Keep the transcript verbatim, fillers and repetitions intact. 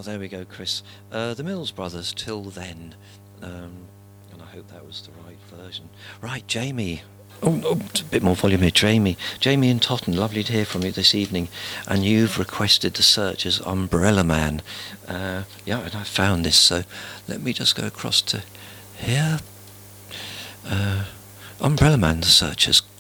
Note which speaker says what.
Speaker 1: Oh, there we go, Chris. Uh, the Mills Brothers, Till Then. Um, and I hope that was the right version. Right, Jamie. Oh, oh, a bit more volume here. Jamie. Jamie in Totten, lovely to hear from you this evening. And you've requested the search as Umbrella Man. Uh, yeah, and I found this, so let me just go across to here. Uh, Umbrella Man, the Searchers.